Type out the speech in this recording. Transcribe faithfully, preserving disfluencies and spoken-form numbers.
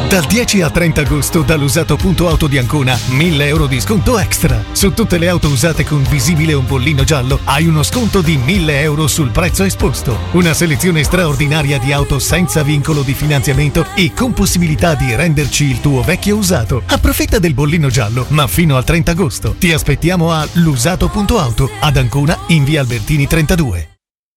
Dal dieci al trenta agosto dall'usato.auto di Ancona mille euro di sconto extra. Su tutte le auto usate con visibile o bollino giallo hai uno sconto di mille euro sul prezzo esposto. Una selezione straordinaria di auto senza vincolo di finanziamento e con possibilità di renderci il tuo vecchio usato. Approfitta del bollino giallo, ma fino al trenta agosto. Ti aspettiamo a l'usato.auto ad Ancona in via Albertini trentadue.